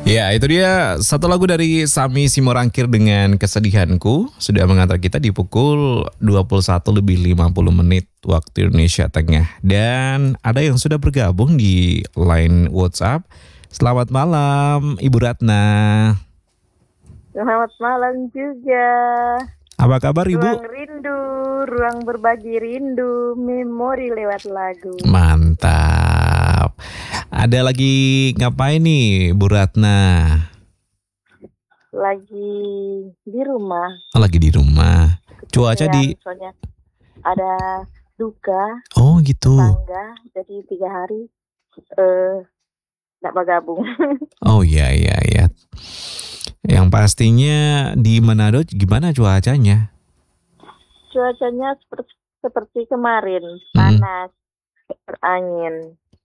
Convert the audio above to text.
Ya, itu dia satu lagu dari Sami Simorangkir dengan Kesedihanku sudah mengantar kita di pukul 21:50 waktu Indonesia Tengah. Dan ada yang sudah bergabung di line WhatsApp. Selamat malam, Ibu Ratna. Selamat malam juga. Apa kabar, Ibu? Ruang rindu, ruang berbagi rindu, memori lewat lagu. Mantap. Ada lagi ngapain nih, Bu Ratna? Lagi di rumah. Oh, lagi di rumah. Cuaca di... Soalnya ada duka. Oh gitu. Tetangga, jadi 3 hari nggak bergabung. Oh iya. Yang pastinya di Manado gimana cuacanya? Cuacanya seperti kemarin, panas, berangin.